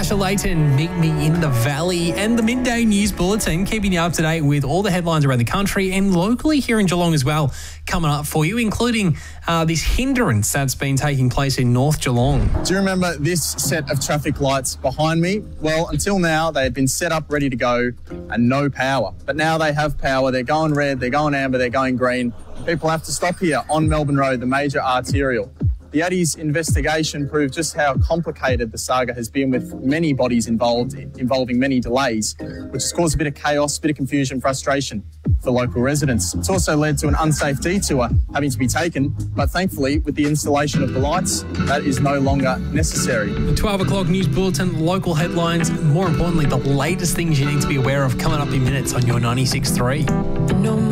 Natasha Layton, Meet Me in the Valley, and the Midday News Bulletin, keeping you up to date with all the headlines around the country and locally here in Geelong as well, coming up for you, including this hindrance that's been taking place in North Geelong. Do you remember this set of traffic lights behind me? Well, until now, they had been set up, ready to go, and no power. But now they have power. They're going red, they're going amber, they're going green. People have to stop here on Melbourne Road, the major arterial. The Addies investigation proved just how complicated the saga has been, with many bodies involving many delays, which has caused a bit of chaos, a bit of confusion, frustration for local residents. It's also led to an unsafe detour having to be taken, but thankfully, with the installation of the lights, that is no longer necessary. The 12 o'clock news bulletin, local headlines, more importantly, the latest things you need to be aware of coming up in minutes on your 96.3.